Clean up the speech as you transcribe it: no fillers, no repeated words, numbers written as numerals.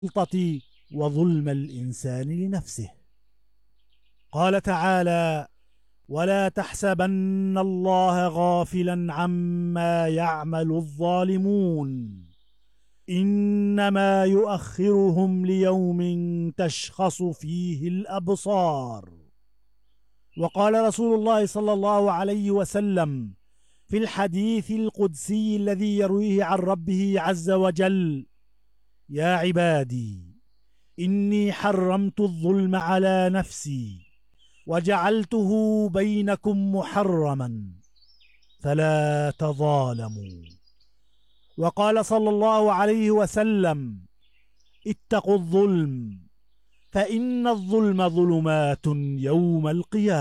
السلطة وظلم الإنسان لنفسه. قال تعالى: ولا تحسبن الله غافلا عما يعمل الظالمون إنما يؤخرهم ليوم تشخص فيه الأبصار. وقال رسول الله صلى الله عليه وسلم في الحديث القدسي الذي يرويه عن ربه عز وجل: يا عبادي إني حرمت الظلم على نفسي وجعلته بينكم محرما فلا تظالموا. وقال صلى الله عليه وسلم: اتقوا الظلم فإن الظلم ظلمات يوم القيامة.